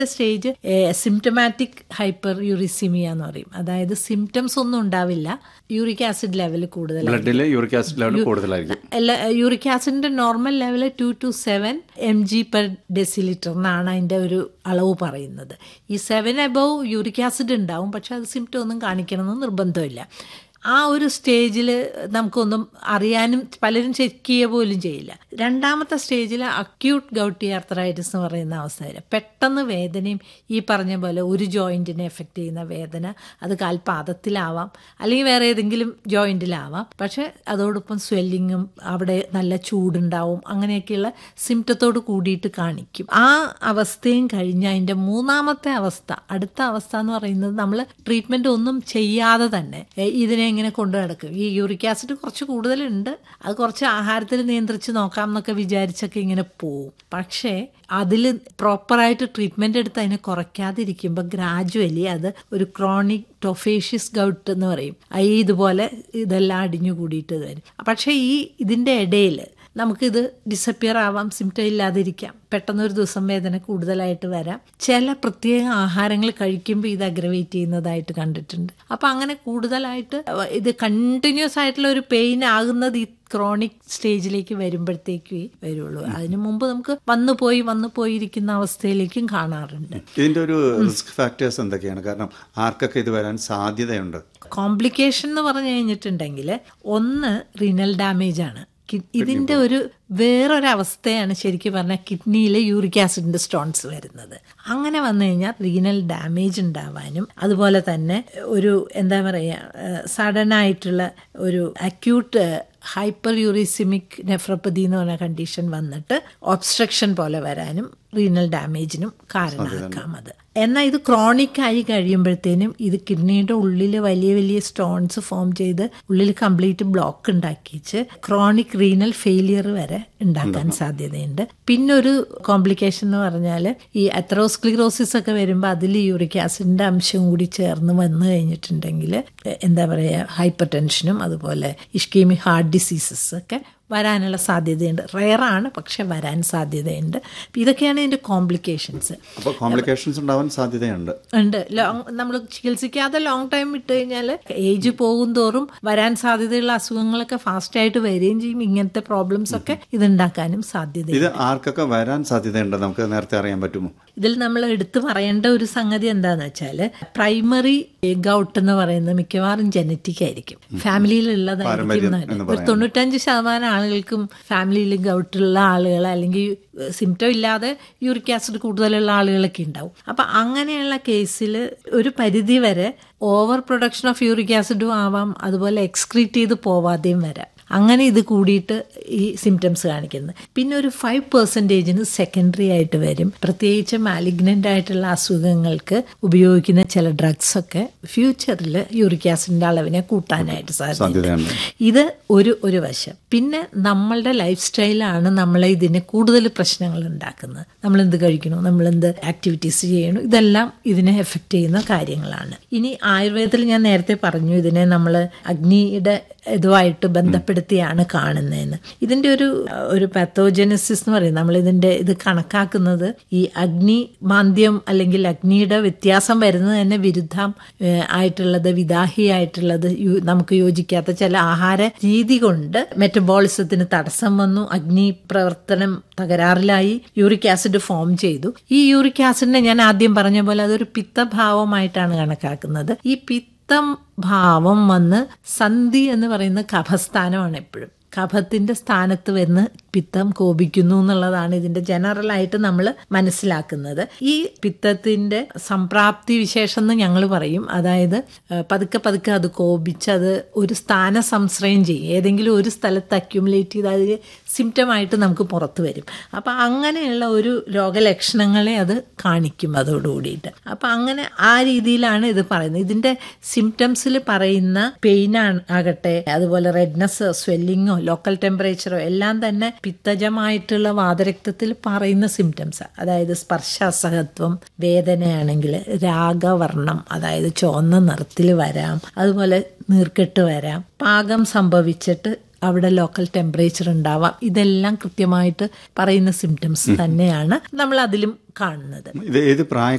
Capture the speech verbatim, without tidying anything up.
Stage symptomatic hyper യൂറിസിമിയ എന്ന് പറയും. അതായത് സിംറ്റംസ് ഒന്നും ഉണ്ടാവില്ല, യൂറിക് ആസിഡ് ലെവൽ കൂടുതലായിരിക്കും. യൂറിക് ആസിഡ് ലെവൽ കൂടുതലായിരിക്കും. Uric ആസിഡിന്റെ normal level two to seven M G per decilitre എന്നാണ് അതിന്റെ ഒരു അളവ് പറയുന്നത്. ഈ സെവൻ എബവ് യൂറിക് ആസിഡ് ഉണ്ടാവും, പക്ഷെ അത് സിംറ്റം ഒന്നും കാണിക്കണമെന്ന് നിർബന്ധമില്ല. ആ ഒരു സ്റ്റേജിൽ നമുക്കൊന്നും അറിയാനും പലരും ചെക്ക് ചെയ്യുക പോലും ചെയ്യില്ല. രണ്ടാമത്തെ സ്റ്റേജിൽ അക്യൂട്ട് ഗൗട്ടി ആർത്രൈറ്റിസ് എന്ന് പറയുന്ന അവസ്ഥ വരും. പെട്ടെന്ന് വേദനയും ഈ പറഞ്ഞ പോലെ ഒരു ജോയിൻറ്റിനെ എഫക്റ്റ് ചെയ്യുന്ന വേദന, അത് കാൽപാദത്തിലാവാം അല്ലെങ്കിൽ വേറെ ഏതെങ്കിലും ജോയിൻറ്റിലാവാം. പക്ഷെ അതോടൊപ്പം സ്വെല്ലിങ്ങും അവിടെ നല്ല ചൂടുണ്ടാവും, അങ്ങനെയൊക്കെയുള്ള സിംറ്റത്തോട് കൂടിയിട്ട് കാണിക്കും. ആ അവസ്ഥയും കഴിഞ്ഞ് അതിൻ്റെ മൂന്നാമത്തെ അവസ്ഥ, അടുത്ത അവസ്ഥ എന്ന് പറയുന്നത് നമ്മൾ ട്രീറ്റ്മെൻറ്റ് ഒന്നും ചെയ്യാതെ തന്നെ ഇതിനെ ഇങ്ങനെ കൊണ്ടു നടക്കും. ഈ യൂറിക് ആസിഡ് കുറച്ച് കൂടുതലുണ്ട്, അത് കുറച്ച് ആഹാരത്തിൽ നിയന്ത്രിച്ച് നോക്കാം എന്നൊക്കെ വിചാരിച്ചൊക്കെ ഇങ്ങനെ പോവും. പക്ഷേ അതിൽ പ്രോപ്പറായിട്ട് ട്രീറ്റ്മെൻ്റ് എടുത്ത് അതിനെ കുറയ്ക്കാതിരിക്കുമ്പോൾ ഗ്രാജുവലി അത് ഒരു ക്രോണിക് ടൊഫേഷ്യസ് ഗൗട്ട് എന്ന് പറയും. ഈ ഇതുപോലെ ഇതെല്ലാം അടിഞ്ഞു കൂടിയിട്ട് വരും. പക്ഷേ ഈ ഇതിൻ്റെ ഇടയിൽ നമുക്കിത് ഡിസപ്പിയർ ആവാം, സിംറ്റം ഇല്ലാതിരിക്കാം, പെട്ടെന്നൊരു ദിവസം വേദന കൂടുതലായിട്ട് വരാം. ചില പ്രത്യേക ആഹാരങ്ങൾ കഴിക്കുമ്പോൾ ഇത് അഗ്രവേറ്റ് ചെയ്യുന്നതായിട്ട് കണ്ടിട്ടുണ്ട്. അപ്പം അങ്ങനെ കൂടുതലായിട്ട് ഇത് കണ്ടിന്യൂസ് ആയിട്ടുള്ള ഒരു പെയിൻ ആകുന്നത് ഈ ക്രോണിക് സ്റ്റേജിലേക്ക് വരുമ്പോഴത്തേക്ക് വരുള്ളൂ. അതിനു മുമ്പ് നമുക്ക് വന്നു പോയി വന്നു പോയിരിക്കുന്ന അവസ്ഥയിലേക്കും കാണാറുണ്ട്. ഇതിൻ്റെ ഒരു റിസ്ക് ഫാക്ടേഴ്സ് എന്തൊക്കെയാണ്? കാരണം ആർക്കൊക്കെ ഇത് വരാൻ സാധ്യതയുണ്ട്? കോംപ്ലിക്കേഷൻ എന്ന് പറഞ്ഞു കഴിഞ്ഞിട്ടുണ്ടെങ്കിൽ ഒന്ന് റീനൽ ഡാമേജ് ആണ്. ഇതിൻ്റെ ഒരു വേറൊരവസ്ഥയാണ് ശരിക്കും പറഞ്ഞാൽ കിഡ്നിയിൽ യൂറിക് ആസിഡിൻ്റെ സ്റ്റോൺസ് വരുന്നത്. അങ്ങനെ വന്നു കഴിഞ്ഞാൽ റീനൽ ഡാമേജ് ഉണ്ടാവാനും അതുപോലെ തന്നെ ഒരു എന്താ പറയുക സഡനായിട്ടുള്ള ഒരു അക്യൂട്ട് ഹൈപ്പർ യൂറിസിമിക് നെഫ്രോപ്പതി എന്ന് പറഞ്ഞ കണ്ടീഷൻ വന്നിട്ട് ഒബ്സ്ട്രക്ഷൻ പോലെ വരാനും റീനൽ ഡാമേജിനും കാരണമാക്കാം അത്. എന്നാൽ ഇത് ക്രോണിക് ആയി കഴിയുമ്പോഴത്തേനും ഇത് കിഡ്നിയുടെ ഉള്ളിൽ വലിയ വലിയ സ്റ്റോൺസ് ഫോം ചെയ്ത് ഉള്ളിൽ complete block ഉണ്ടാക്കിച്ച് chronic renal failure വരെ ഉണ്ടാക്കാൻ സാധ്യതയുണ്ട്. പിന്നെ ഒരു കോംപ്ലിക്കേഷൻ എന്ന് പറഞ്ഞാൽ ഈ അത്രോസ്ക്ലിറോസിസ് ഒക്കെ വരുമ്പോൾ അതിൽ യൂറിക് ആസിഡിന്റെ അംശം കൂടി ചേർന്ന് വന്നു കഴിഞ്ഞിട്ടുണ്ടെങ്കിൽ എന്താ പറയുക ഹൈപ്പർ ടെൻഷനും അതുപോലെ ഇഷ്കീമിക് ഹാർട്ട് ഡിസീസസ് ഒക്കെ വരാനുള്ള സാധ്യതയുണ്ട്. റെയറാണ്, പക്ഷെ വരാൻ സാധ്യതയുണ്ട്. ഇതൊക്കെയാണ് ഇതിൻ്റെ കോംപ്ലിക്കേഷൻസ്. അപ്പോൾ കോംപ്ലിക്കേഷൻസ് ഉണ്ടാവാൻ സാധ്യതയുണ്ട് ഉണ്ട്. ലോങ് നമ്മൾ ചികിത്സിക്കാതെ ലോങ് ടൈം ഇട്ട് കഴിഞ്ഞാൽ ഏജ് പോകും തോറും വരാൻ സാധ്യതയുള്ള അസുഖങ്ങളൊക്കെ ഫാസ്റ്റായിട്ട് വരികയും ചെയ്യും. ഇങ്ങനത്തെ പ്രോബ്ലംസ് ഒക്കെ ഇതുണ്ടാക്കാനും സാധ്യത. ഇത് ആർക്കൊക്കെ വരാൻ സാധ്യതയുണ്ട് നമുക്ക് നേരത്തെ അറിയാൻ പറ്റുമോ? ഇതിൽ നമ്മൾ എടുത്തു പറയേണ്ട ഒരു സംഗതി എന്താണെന്ന് വെച്ചാൽ പ്രൈമറി ഗൗട്ട് എന്ന് പറയുന്നത് മിക്കവാറും ജനറ്റിക് ആയിരിക്കും, ഫാമിലിയിലുള്ളതായിരിക്കും. ഒരു തൊണ്ണൂറ്റഞ്ച് ശതമാനം ആളുകൾക്കും ഫാമിലിയിൽ ഗൗട്ടുള്ള ആളുകൾ അല്ലെങ്കിൽ സിംറ്റം ഇല്ലാതെ യൂറിക് ആസിഡ് കൂടുതലുള്ള ആളുകളൊക്കെ ഉണ്ടാവും. അപ്പം അങ്ങനെയുള്ള കേസിൽ ഒരു പരിധി വരെ ഓവർ പ്രൊഡക്ഷൻ ഓഫ് യൂറിക് ആസിഡും ആവാം, അതുപോലെ എക്സ്ക്രീറ്റ് ചെയ്ത് പോവാതെയും വരാം. അങ്ങനെ ഇത് കൂടിയിട്ട് ഈ സിംറ്റംസ് കാണിക്കുന്നത്. പിന്നെ ഒരു ഫൈവ് പെർസെൻറ്റേജിന് സെക്കൻഡറി ആയിട്ട് വരും. പ്രത്യേകിച്ച് മാലിഗ്നൻ്റ് ആയിട്ടുള്ള അസുഖങ്ങൾക്ക് ഉപയോഗിക്കുന്ന ചില ഡ്രഗ്സ് ഒക്കെ ഫ്യൂച്ചറിൽ യൂറിക് ആസിഡിൻ്റെ അളവിനെ കൂട്ടാനായിട്ട് സാധ്യതയുണ്ട്. ഇത് ഒരു ഒരു വശം. പിന്നെ നമ്മളുടെ ലൈഫ് സ്റ്റൈലാണ് നമ്മളെ ഇതിന് കൂടുതൽ പ്രശ്നങ്ങൾ ഉണ്ടാക്കുന്നത്. നമ്മളെന്ത് കഴിക്കണോ, നമ്മളെന്ത് ആക്ടിവിറ്റീസ് ചെയ്യണോ, ഇതെല്ലാം ഇതിനെ എഫക്റ്റ് ചെയ്യുന്ന കാര്യങ്ങളാണ്. ഇനി ആയുർവേദത്തിൽ ഞാൻ നേരത്തെ പറഞ്ഞു ഇതിനെ നമ്മൾ അഗ്നിയുടെ ഇതുമായിട്ട് ബന്ധപ്പെടുത്തിയാണ് കാണുന്നതെന്ന്. ഇതിൻ്റെ ഒരു ഒരു പാത്തോജനസിസ് എന്ന് പറയും. നമ്മളിതിൻ്റെ ഇത് കണക്കാക്കുന്നത് ഈ അഗ്നി മാന്ദ്യം അല്ലെങ്കിൽ അഗ്നിയുടെ വ്യത്യാസം വരുന്നത് തന്നെ വിരുദ്ധം ആയിട്ടുള്ളത് വിദാഹിയായിട്ടുള്ളത് നമുക്ക് യോജിക്കാത്ത ചില ആഹാര രീതി കൊണ്ട് മെറ്റബോളിസത്തിന് തടസ്സം വന്നു, അഗ്നി പ്രവർത്തനം തകരാറിലായി, യൂറിക് ആസിഡ് ഫോം ചെയ്തു. ഈ യൂറിക് ആസിഡിനെ ഞാൻ ആദ്യം പറഞ്ഞ പോലെ അതൊരു പിത്തഭാവമായിട്ടാണ് കണക്കാക്കുന്നത്. ഈ പിത്ത ഭാവം വന്ന് സന്ധി എന്ന് പറയുന്ന കഫസ്ഥാനമാണ്. എപ്പോഴും കഫത്തിന്റെ സ്ഥാനത്ത് വന്ന് പിത്തം കോപിക്കുന്നു എന്നുള്ളതാണ് ഇതിന്റെ ജനറലായിട്ട് നമ്മൾ മനസ്സിലാക്കുന്നത്. ഈ പിത്തത്തിന്റെ സംപ്രാപ്തി വിശേഷം എന്ന് ഞങ്ങൾ പറയും. അതായത് പതുക്കെ പതുക്കെ അത് കോപിച്ച് അത് ഒരു സ്ഥാന സംശ്രയം ചെയ്യും, ഏതെങ്കിലും ഒരു സ്ഥലത്ത് അക്യുമുലേറ്റ് ചെയ്ത് അതിൽ സിംറ്റമായിട്ട് നമുക്ക് പുറത്ത് വരും. അപ്പം അങ്ങനെയുള്ള ഒരു രോഗലക്ഷണങ്ങളെ അത് കാണിക്കും അതോടുകൂടിയിട്ട്. അപ്പം അങ്ങനെ ആ രീതിയിലാണ് ഇത് പറയുന്നത്. ഇതിന്റെ സിംറ്റംസിൽ പറയുന്ന പെയിൻ ആകട്ടെ, അതുപോലെ റെഡ്നെസ്, സ്വെല്ലിങ്ങോ, ലോക്കൽ ടെമ്പറേച്ചറോ എല്ലാം തന്നെ പിത്തജമായിട്ടുള്ള വാതരക്തത്തിൽ പറയുന്ന സിംറ്റംസ്. അതായത് സ്പർശാസഹത്വം, വേദനയാണെങ്കിൽ രാഗവർണം, അതായത് ചുവന്ന നിറത്തിൽ വരാം, അതുപോലെ നീർക്കെട്ട് വരാം, പാകം സംഭവിച്ചിട്ട് അവിടെ ലോക്കൽ ടെമ്പറേച്ചർ ഉണ്ടാവാം. ഇതെല്ലാം കൃത്യമായിട്ട് പറയുന്ന സിംറ്റംസ് തന്നെയാണ് നമ്മൾ അതിലും കാണുന്നത്. ഇത് ഏത് പ്രായ